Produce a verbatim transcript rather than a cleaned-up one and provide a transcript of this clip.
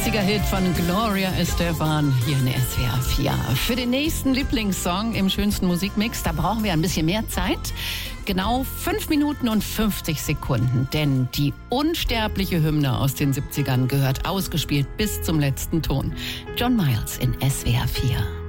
siebziger-Hit von Gloria Estefan hier in S W R vier. Für den nächsten Lieblingssong im schönsten Musikmix, da brauchen wir ein bisschen mehr Zeit. Genau fünf Minuten und fünfzig Sekunden. Denn die unsterbliche Hymne aus den siebzigern gehört ausgespielt bis zum letzten Ton. John Miles in S W R vier.